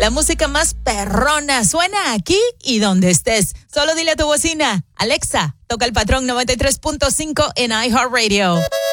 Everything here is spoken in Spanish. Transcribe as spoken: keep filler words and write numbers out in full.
La música más perrona suena aquí y donde estés. Solo dile a tu bocina, Alexa, toca el patrón noventa y tres punto cinco en iHeartRadio.